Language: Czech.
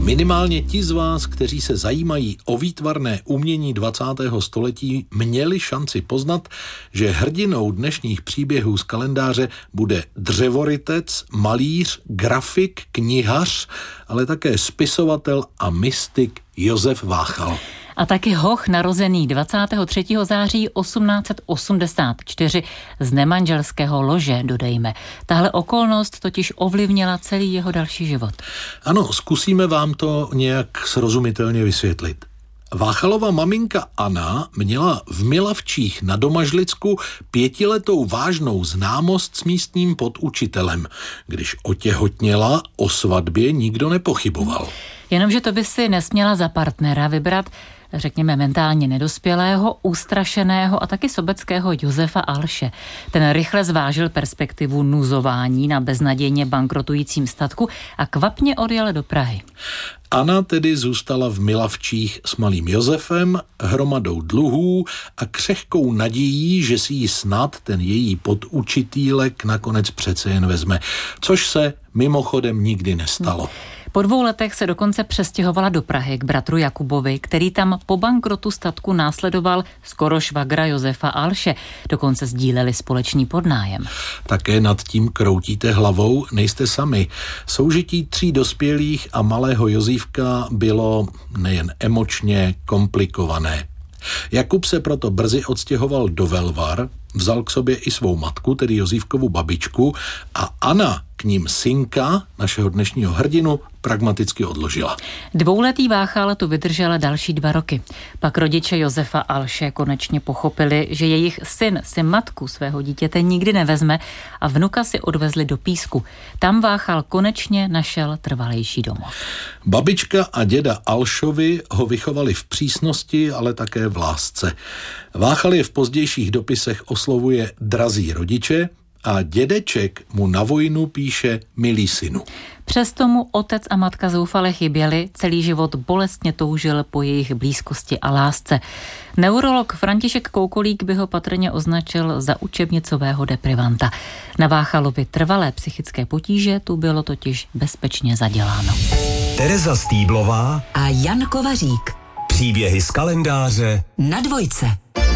Minimálně ti z vás, kteří se zajímají o výtvarné umění 20. století, měli šanci poznat, že hrdinou dnešních příběhů z kalendáře bude dřevorytec, malíř, grafik, knihař, ale také spisovatel a mystik Josef Váchal. A taky hoch narozený 23. září 1884 z nemanželského lože, dodejme. Tahle okolnost totiž ovlivnila celý jeho další život. Ano, zkusíme vám to nějak srozumitelně vysvětlit. Váchalova maminka Anna měla v Milavčích na Domažlicku 5letou vážnou známost s místním podučitelem. Když otěhotněla, o svatbě nikdo nepochyboval. Jenomže to by si nesměla za partnera vybrat, řekněme, mentálně nedospělého, ústrašeného a taky sobeckého Josefa Alše. Ten rychle zvážil perspektivu nuzování na beznadějně bankrotujícím statku a kvapně odjel do Prahy. Anna tedy zůstala v Milavčích s malým Josefem, hromadou dluhů a křehkou nadějí, že si ji snad ten její podučitýlek nakonec přece jen vezme, což se mimochodem nikdy nestalo. Po 2 letech se dokonce přestěhovala do Prahy k bratru Jakubovi, který tam po bankrotu statku následoval skoro švagra Josefa Alše. Dokonce sdíleli společný podnájem. Také nad tím kroutíte hlavou, nejste sami. Soužití 3 dospělých a malého Jozífka bylo nejen emočně komplikované. Jakub se proto brzy odstěhoval do Velvar, vzal k sobě i svou matku, tedy Jozífkovu babičku, a Anna k ním synka, našeho dnešního hrdinu, pragmaticky odložila. 2letý Váchal tu vydržela další 2 roky. Pak rodiče Josefa Alše konečně pochopili, že jejich syn si matku svého dítěte nikdy nevezme a vnuka si odvezli do Písku. Tam Váchal konečně našel trvalejší domov. Babička a děda Alšovi ho vychovali v přísnosti, ale také v lásce. Váchal je v pozdějších dopisech oslovuje drazí rodiče a dědeček mu na vojnu píše milý synu. Přesto mu otec a matka zoufale chyběli, celý život bolestně toužil po jejich blízkosti a lásce. Neurolog František Koukolík by ho patrně označil za učebnicového deprivanta. Na Váchalovi trvalé psychické potíže tu bylo totiž bezpečně zaděláno. Tereza Stýblová a Jan Kovařík. Příběhy z kalendáře na Dvojce.